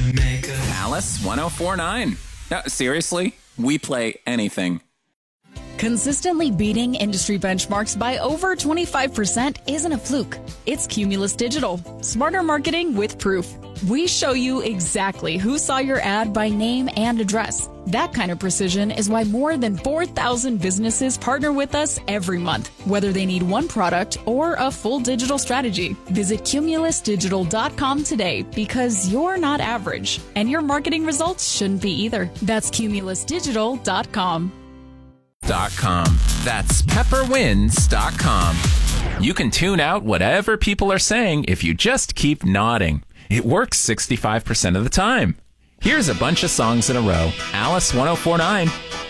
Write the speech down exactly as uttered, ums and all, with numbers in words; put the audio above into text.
Alice ten forty-nine. No, seriously? We play anything. Consistently beating industry benchmarks by over twenty-five percent isn't a fluke. It's Cumulus Digital. Smarter marketing with proof. We show you exactly who saw your ad by name and address. That kind of precision is why more than four thousand businesses partner with us every month, whether they need one product or a full digital strategy. Visit cumulus digital dot com today because you're not average, and your marketing results shouldn't be either. That's cumulus digital dot com. Dot com. That's pepperwinds dot com. You can tune out whatever people are saying if you just keep nodding. It works sixty-five percent of the time. Here's a bunch of songs in a row. Alice ten forty-nine,